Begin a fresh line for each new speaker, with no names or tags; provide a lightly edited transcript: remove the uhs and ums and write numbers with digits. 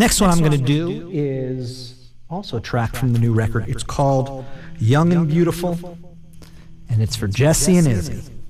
Next one I'm going to do is also a track from the new record. It's called Young and Beautiful, and it's for Jesse and Izzy.